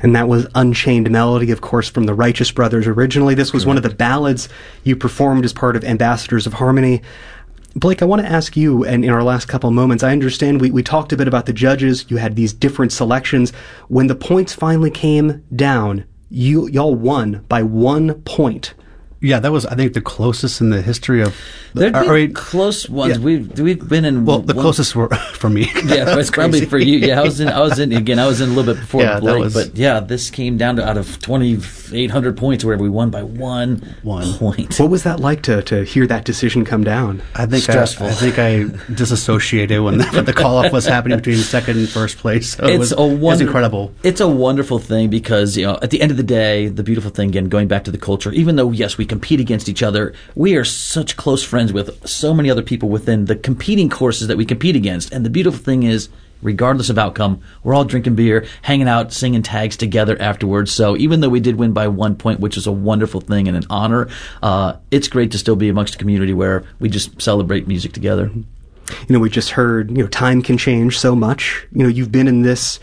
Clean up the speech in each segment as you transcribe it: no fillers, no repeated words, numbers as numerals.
And that was Unchained Melody, of course, from the Righteous Brothers originally. This was one of the ballads you performed as part of Ambassadors of Harmony. Blake, I want to ask you, and in our last couple of moments, I understand we talked a bit about the judges. You had these different selections. When the points finally came down, y'all won by 1 point. Yeah, that was, I think, the closest in the history of... There'd been close ones. Yeah. We've been in... Well, the closest were for me. Yeah, it's probably for you. Yeah, I was in a little bit before Blake, but yeah, this came down to out of 2,800 points where we won by one point. What was that like to hear that decision come down? I think stressful. I think I disassociated when the call-off was happening between second and first place. So it was incredible. It's a wonderful thing because, at the end of the day, the beautiful thing, again, going back to the culture, even though, yes, we compete against each other, we are such close friends with so many other people within the competing courses that we compete against. And the beautiful thing is, regardless of outcome, we're all drinking beer, hanging out, singing tags together afterwards. So even though we did win by 1 point, which is a wonderful thing and an honor, it's great to still be amongst a community where we just celebrate music together. We just heard, time can change so much. You've been in this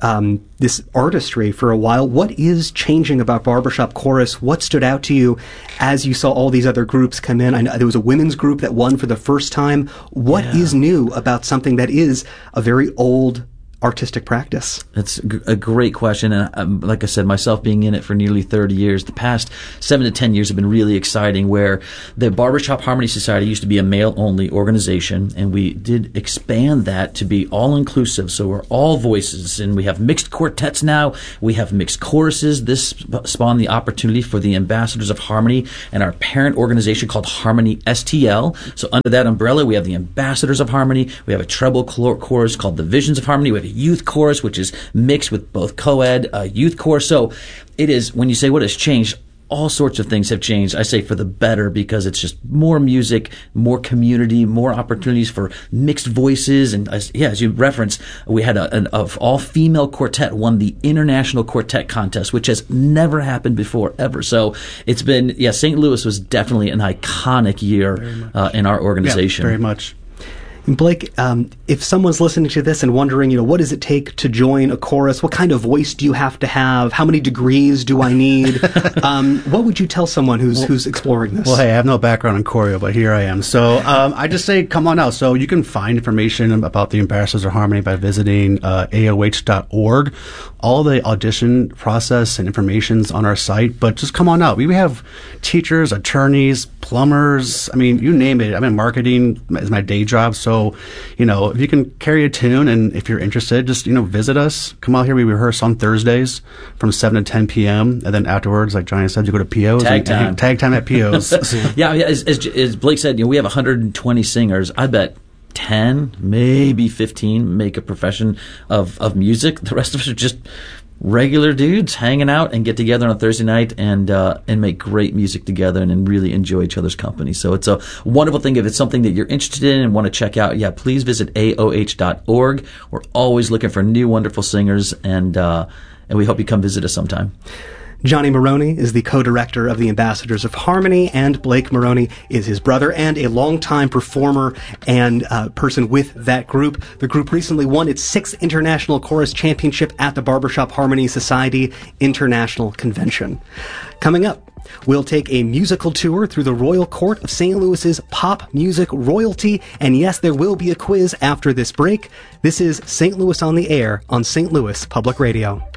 artistry for a while. What is changing about Barbershop Chorus? What stood out to you as you saw all these other groups come in? I know there was a women's group that won for the first time. What is new about something that is a very old artistic practice? That's a great question. And like I said, myself being in it for nearly 30 years, the past 7 to 10 years have been really exciting, where the Barbershop Harmony Society used to be a male-only organization, and we did expand that to be all-inclusive. So we're all voices, and we have mixed quartets now. We have mixed choruses. This spawned the opportunity for the Ambassadors of Harmony and our parent organization called Harmony STL. So under that umbrella, we have the Ambassadors of Harmony. We have a treble chorus called the Visions of Harmony. We have a youth chorus, which is mixed with both co-ed, youth chorus. So it is, when you say what has changed, all sorts of things have changed. I say for the better, because it's just more music, more community, more opportunities for mixed voices. And as you referenced, we had an all-female quartet won the International Quartet Contest, which has never happened before, ever. So it's been, St. Louis was definitely an iconic year in our organization. Yeah, very much. Blake, if someone's listening to this and wondering, what does it take to join a chorus? What kind of voice do you have to have? How many degrees do I need? What would you tell someone who's exploring this? Well, hey, I have no background in choreo, but here I am. So I just say, come on out. So you can find information about the Ambassadors of Harmony by visiting aoh.org. All the audition process and information's on our site, but just come on out. We have teachers, attorneys, plumbers. I mean, you name it. I'm in marketing as my day job. So, if you can carry a tune, and if you're interested, just, visit us. Come out here. We rehearse on Thursdays from 7 to 10 p.m. And then afterwards, like Johnny said, you go to PO's. Tag time. Tag time at PO's. As Blake said, we have 120 singers. I bet 10, maybe 15 make a profession of music. The rest of us are just regular dudes hanging out and get together on Thursday night and make great music together and really enjoy each other's company. So it's a wonderful thing. If it's something that you're interested in and want to check out, please visit aoh.org. We're always looking for new wonderful singers, and we hope you come visit us sometime. Johnny Maroney is the co-director of the Ambassadors of Harmony, and Blake Maroney is his brother and a longtime performer and person with that group. The group recently won its 6th International Chorus Championship at the Barbershop Harmony Society International Convention. Coming up, we'll take a musical tour through the Royal Court of St. Louis's pop music royalty, and yes, there will be a quiz after this break. This is St. Louis on the Air on St. Louis Public Radio.